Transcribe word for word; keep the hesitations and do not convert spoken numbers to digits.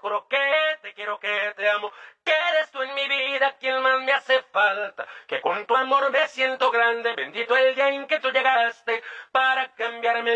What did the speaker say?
juro que te quiero, que te amo, que eres tú en mi vida quien más me hace falta, que con tu amor me siento grande, bendito el día en que tú llegaste,